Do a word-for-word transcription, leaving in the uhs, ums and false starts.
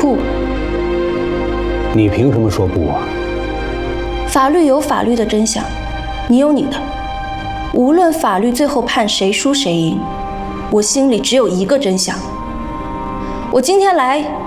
不。 你凭什么说不啊？ 法律有法律的真相，你有你的。无论法律最后判谁输谁赢，我心里只有一个真相。我今天来